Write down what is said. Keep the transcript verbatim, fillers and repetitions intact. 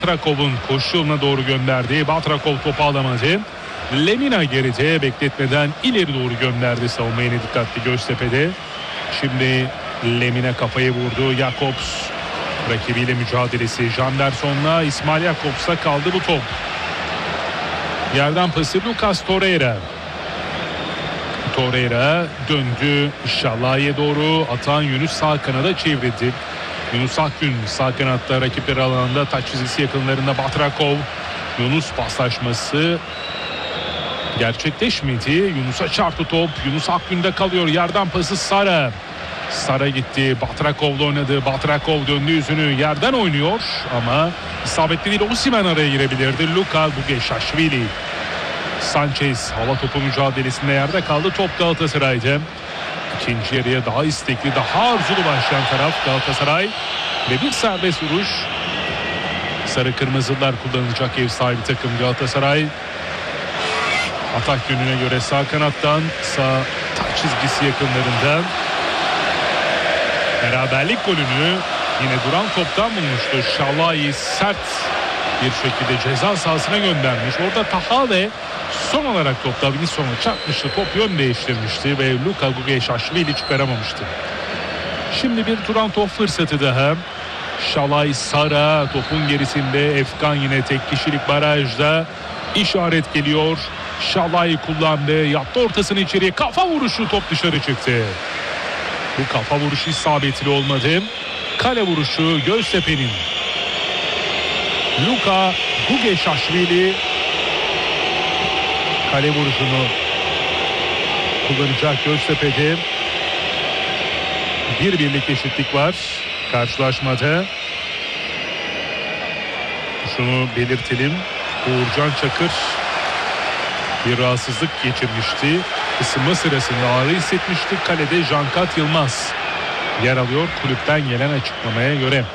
Batrakov'un koşu yoluna doğru gönderdi. Batrakov topu alamadı. Lemina geride bekletmeden ileri doğru gönderdi. Savunma yine dikkatli Göztepe'de. Şimdi Lemina kafayı vurdu. Jakobs rakibiyle mücadelesi. Janderson'la İsmail Jakobs'a kaldı bu top. Yerden pası Lucas Torreira. Torreira döndü Şalai'ye doğru. Atan Yunus sağ kanada çevirdi. Yunus Akgün sağ kanatta rakipleri alanında taç çizgisi yakınlarında Batrakov. Yunus paslaşması gerçekleşmedi. Yunus'a çarptı top. Yunus Akgün'de kalıyor. Yerden pası Sara. Sara gitti. Batrakov'la oynadı. Batrakov döndü yüzünü. Yerden oynuyor ama isabetli değil. Osimhen araya girebilirdi. Luka Gugeşaşvili. Sanchez hava topu mücadelesinde yerde kaldı. Top Galatasaray'da. İkinci yarıya daha istekli, daha arzulu başlayan taraf Galatasaray ve bir serbest vuruş. Sarı kırmızılar kullanılacak ev sahibi takım Galatasaray. Atak yönüne göre sağ kanattan, sağ taç çizgisi yakınlarında. Beraberlik golünü yine duran toptan bulmuştu. Şalai sert bir şekilde ceza sahasına göndermiş. Orada Tahale son olarak topla Vinison'a çarpmıştı. Top yön değiştirmişti ve Luka Gugeşaşvili çıkaramamıştı. Şimdi bir duran top fırsatı daha. Şalai Sara topun gerisinde. Efkan yine tek kişilik barajda. İşaret geliyor. Şalai kullandı. Yaptı ortasını içeriye. Kafa vuruşu, top dışarı çıktı. Bu kafa vuruşu isabetli olmadı. Kale vuruşu Göztepe'nin. Luka Gugeşaşvili kale vuruşunu kullanacak Göztepe'de. Bir birlik eşitlik var karşılaşmada. Şunu belirtelim. Uğurcan Çakır bir rahatsızlık geçirmişti. Isınma sırasında ağrı hissetmişti. Kalede Cankat Yılmaz yer alıyor kulüpten gelen açıklamaya göre.